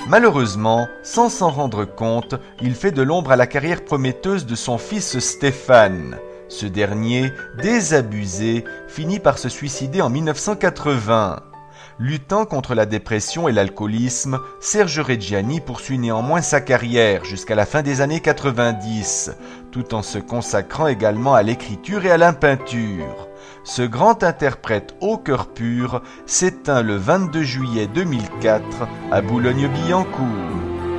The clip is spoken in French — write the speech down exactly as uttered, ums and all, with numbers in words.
Malheureusement, sans s'en rendre compte, il fait de l'ombre à la carrière prometteuse de son fils Stéphane. Ce dernier, désabusé, finit par se suicider en mille neuf cent quatre-vingts. Luttant contre la dépression et l'alcoolisme, Serge Reggiani poursuit néanmoins sa carrière jusqu'à la fin des années quatre-vingt-dix, tout en se consacrant également à l'écriture et à la peinture. Ce grand interprète au cœur pur s'éteint le vingt-deux juillet deux mille quatre à Boulogne-Billancourt.